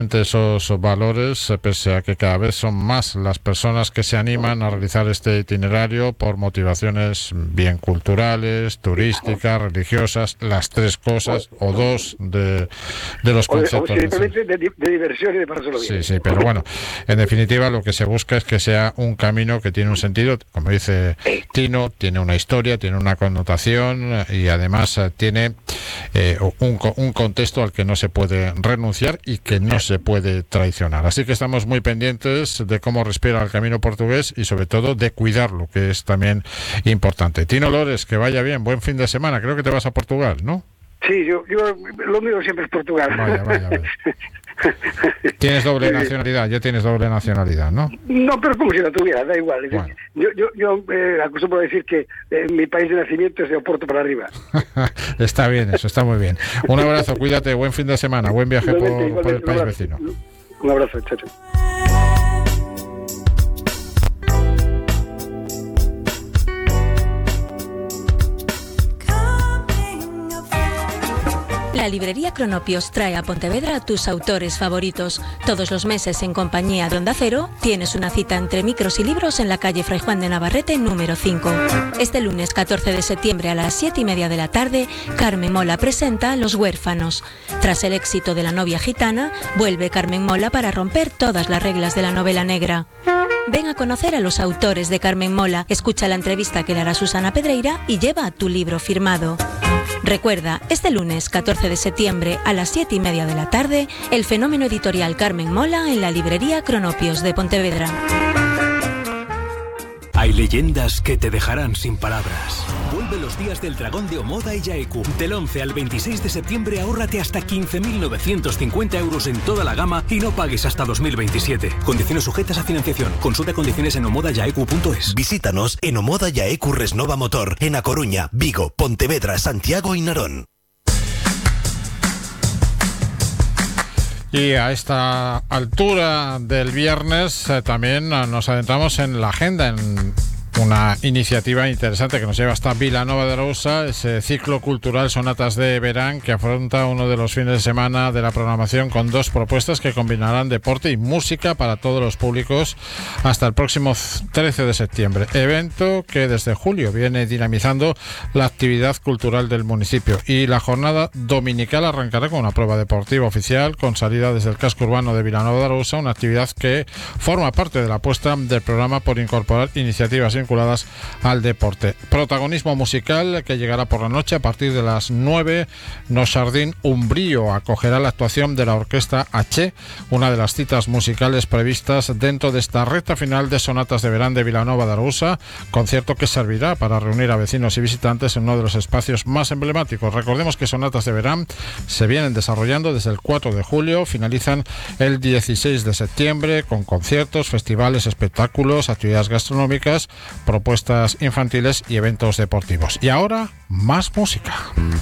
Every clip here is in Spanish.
esos valores, pese a que cada vez son más las personas que se animan a realizar este itinerario por motivaciones bien culturales, turísticas, religiosas, las tres cosas o dos de los conceptos. O simplemente de diversión y de pasárselo bien. Sí, pero bueno, en definitiva lo que se busca es que sea un camino que tiene un sentido, como dice Tino, tiene una historia, tiene una connotación y además tiene un contexto al que no se puede renunciar y que no se puede traicionar. Así que estamos muy pendientes de cómo respira el camino portugués y sobre todo de cuidarlo, que es también importante. Tino Lores, que vaya bien, buen fin de semana. Creo que te vas a Portugal, ¿no? Sí, yo lo mío siempre es Portugal. Vaya. Tienes doble nacionalidad, ya tienes doble nacionalidad, ¿no? No, pero como si la tuviera, da igual. Bueno. Yo acostumbro a decir que mi país de nacimiento es de Oporto para arriba. Está bien, eso está muy bien. Un abrazo, cuídate, buen fin de semana, buen viaje por el país vecino. Un abrazo, chao. La librería Cronopios trae a Pontevedra a tus autores favoritos. Todos los meses, en compañía de Onda Cero, tienes una cita entre micros y libros en la calle Fray Juan de Navarrete, número 5. Este lunes 14 de septiembre a las 7:30 de la tarde, Carmen Mola presenta Los Huérfanos. Tras el éxito de La novia gitana, vuelve Carmen Mola para romper todas las reglas de la novela negra. Ven a conocer a los autores de Carmen Mola, escucha la entrevista que le hará Susana Pedreira y lleva tu libro firmado. Recuerda, este lunes 14 de septiembre a las 7:30 de la tarde, el fenómeno editorial Carmen Mola en la librería Cronopios de Pontevedra. Hay leyendas que te dejarán sin palabras. Vuelve los días del dragón de Omoda y Yaeku. Del 11 al 26 de septiembre ahórrate hasta 15.950 euros en toda la gama y no pagues hasta 2027. Condiciones sujetas a financiación. Consulta condiciones en omodayaeku.es. Visítanos en Omoda Yaeku Resnova Motor, en A Coruña, Vigo, Pontevedra, Santiago y Narón. Y a esta altura del viernes también nos adentramos en la agenda, en una iniciativa interesante que nos lleva hasta Vilanova de Arousa, ese ciclo cultural Sonatas de Verán, que afronta uno de los fines de semana de la programación con dos propuestas que combinarán deporte y música para todos los públicos hasta el próximo 13 de septiembre. Evento que desde julio viene dinamizando la actividad cultural del municipio, y la jornada dominical arrancará con una prueba deportiva oficial con salida desde el casco urbano de Vilanova de Arousa, una actividad que forma parte de la apuesta del programa por incorporar iniciativas vinculadas al deporte. Protagonismo musical que llegará por la noche a partir de las 9. No Jardín Umbrío acogerá la actuación de la orquesta H, una de las citas musicales previstas dentro de esta recta final de Sonatas de Verán de Vilanova de Arousa, concierto que servirá para reunir a vecinos y visitantes en uno de los espacios más emblemáticos. Recordemos que Sonatas de Verán se vienen desarrollando desde el 4 de julio, finalizan el 16 de septiembre con conciertos, festivales, espectáculos, actividades gastronómicas, propuestas infantiles y eventos deportivos. Y ahora, más música.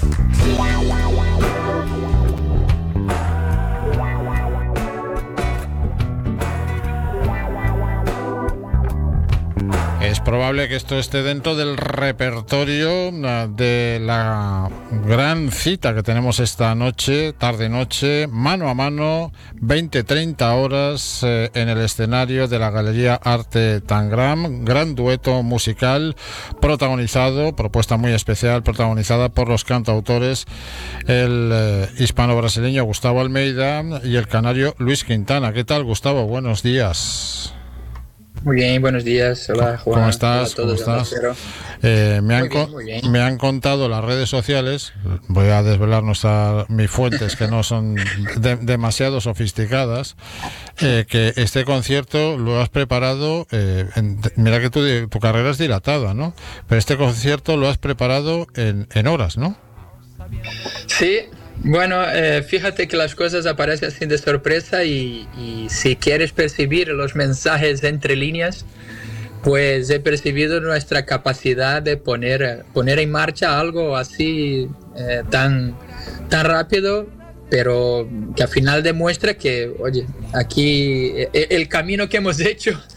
Es probable que esto esté dentro del repertorio de la gran cita que tenemos esta noche, tarde-noche, mano a mano, 20-30 horas en el escenario de la Galería Arte Tangram. Gran dueto musical propuesta muy especial, protagonizada por los cantautores, el hispano-brasileño Gustavo Almeida y el canario Luis Quintana. ¿Qué tal, Gustavo? Buenos días. Muy bien, buenos días. Hola, Juan. ¿Cómo estás? Hola a todos. ¿Cómo estás? Me han contado las redes sociales, voy a desvelar mis fuentes que no son demasiado sofisticadas, que este concierto lo has preparado, mira que tu carrera es dilatada, ¿no? Pero este concierto lo has preparado en horas, ¿no? Sí. Bueno, fíjate que las cosas aparecen así de sorpresa y si quieres percibir los mensajes entre líneas, pues he percibido nuestra capacidad de poner en marcha algo así tan rápido, pero que al final demuestra que, oye, aquí el camino que hemos hecho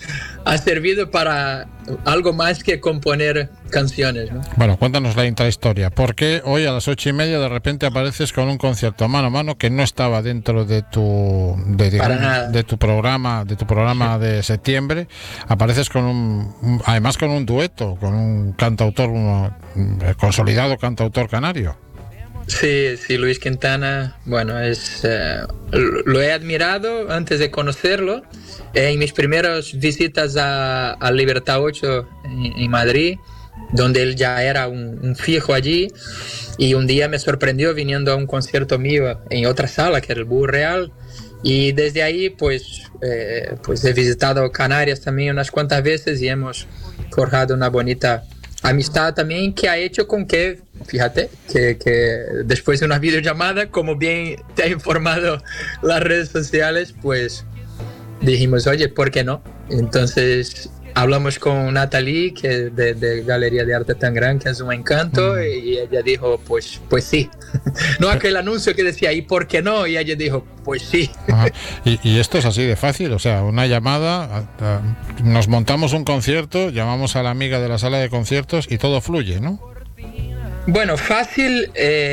ha servido para algo más que componer canciones, ¿no? Bueno, cuéntanos la intrahistoria. ¿Por qué hoy a las 8:30 de repente apareces con un concierto mano a mano que no estaba dentro de tu programa de septiembre? Apareces con además con un dueto, con un cantautor, consolidado cantautor canario. Sí, Luis Quintana, bueno, lo he admirado antes de conocerlo. En mis primeras visitas a Libertad 8 en Madrid, donde él ya era un fijo allí, y un día me sorprendió viniendo a un concierto mío en otra sala, que era el Búho Real, y desde ahí pues he visitado Canarias también unas cuantas veces y hemos forjado una bonita amistad también, que ha hecho con que, fíjate, que después de una videollamada, como bien te ha informado las redes sociales, pues dijimos, oye, ¿por qué no? Entonces hablamos con Natalie, que de Galería de Arte Tangram, que es un encanto, y ella dijo, pues sí. No aquel anuncio que decía, ¿y por qué no? Y ella dijo, pues sí. Y esto es así de fácil, o sea, una llamada, nos montamos un concierto, llamamos a la amiga de la sala de conciertos y todo fluye, ¿no? Bueno, fácil,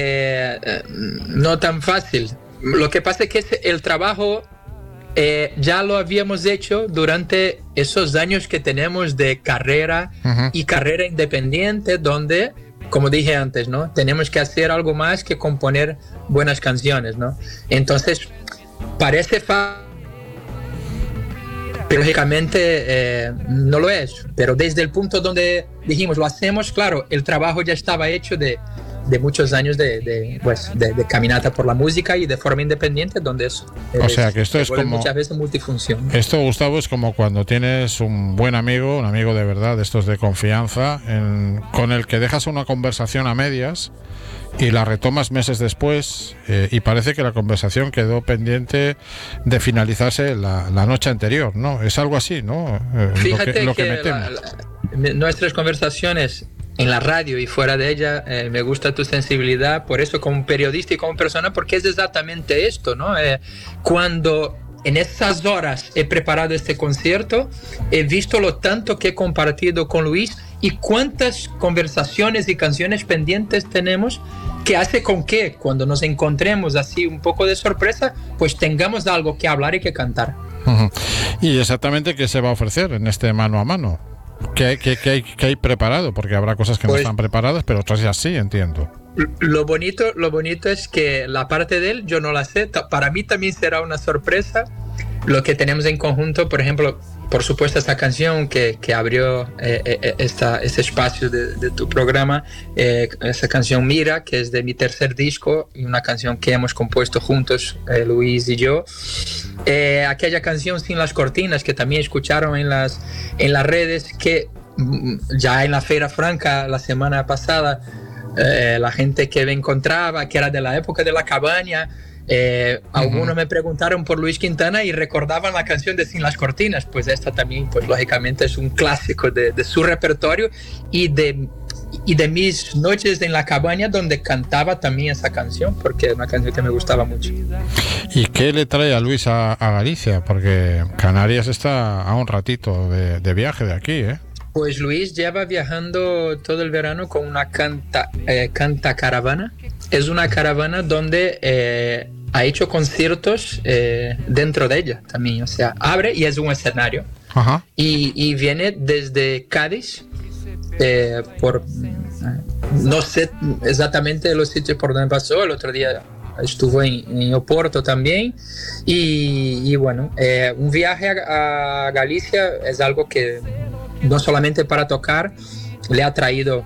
no tan fácil. Lo que pasa es que el trabajo ya lo habíamos hecho durante esos años que tenemos de carrera y carrera independiente, donde, como dije antes, ¿no? Tenemos que hacer algo más que componer buenas canciones, ¿no? Entonces, parece fácil, pero lógicamente no lo es. Pero desde el punto donde dijimos, lo hacemos, claro, el trabajo ya estaba hecho de muchos años de caminata por la música y de forma independiente, donde o sea que esto es como muchas veces multifunción. Esto, Gustavo, es como cuando tienes un buen amigo, un amigo de verdad, de estos de confianza, con el que dejas una conversación a medias y la retomas meses después, y parece que la conversación quedó pendiente de finalizarse la noche anterior, ¿no? Es algo así, ¿no? Fíjate lo que me temo. Nuestras conversaciones en la radio y fuera de ella, me gusta tu sensibilidad, por eso como periodista y como persona, porque es exactamente esto, ¿no? Cuando en esas horas he preparado este concierto, he visto lo tanto que he compartido con Luis y cuántas conversaciones y canciones pendientes tenemos, que hace con que cuando nos encontremos así un poco de sorpresa, pues tengamos algo que hablar y que cantar. ¿Y exactamente qué se va a ofrecer en este mano a mano? ¿Qué hay preparado? Porque habrá cosas que no están preparadas, pero otras ya sí, entiendo. Lo bonito es que la parte de él yo no la sé. Para mí también será una sorpresa lo que tenemos en conjunto. Por ejemplo, por supuesto, esta canción que abrió este espacio de tu programa, esa canción Mira, que es de mi tercer disco, y una canción que hemos compuesto juntos, Luis y yo. Aquella canción Sin las cortinas, que también escucharon en las redes, que ya en la Feira Franca la semana pasada, la gente que me encontraba, que era de la época de la cabaña, algunos me preguntaron por Luis Quintana y recordaban la canción de Sin las cortinas. Pues esta también, pues lógicamente es un clásico de su repertorio y de mis noches en la cabaña, donde cantaba también esa canción, porque es una canción que me gustaba mucho. ¿Y qué le trae a Luis a Galicia? Porque Canarias está a un ratito de viaje de aquí, ¿eh? Pues Luis lleva viajando todo el verano con una canta caravana. Es una caravana donde ha hecho conciertos dentro de ella también. O sea, abre y es un escenario. Ajá. Y viene desde Cádiz, no sé exactamente los sitios por donde pasó. El otro día estuvo en Oporto también. Y bueno, un viaje a Galicia es algo que no solamente para tocar, le ha atraído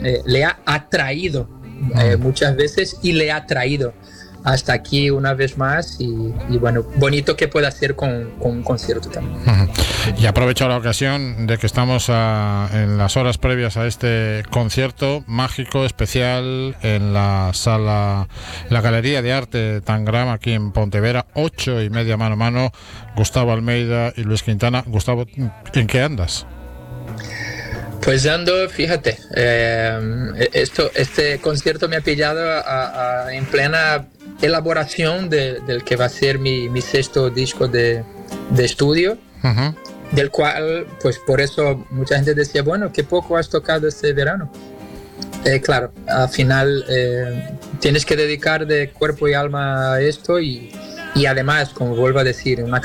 muchas veces, y le ha traído hasta aquí una vez más, y bueno, bonito que pueda hacer con un concierto también. Y aprovecho la ocasión de que estamos en las horas previas a este concierto mágico, especial, en la Galería de Arte Tangram, aquí en Pontevedra, 8:30 mano a mano, Gustavo Almeida y Luis Quintana. Gustavo, ¿en qué andas? Pues ando, fíjate, este concierto me ha pillado en plena elaboración del que va a ser mi sexto disco de estudio. del cual, pues por eso mucha gente decía, bueno, qué poco has tocado este verano. Claro, al final tienes que dedicar de cuerpo y alma a esto y además, como vuelvo a decir, una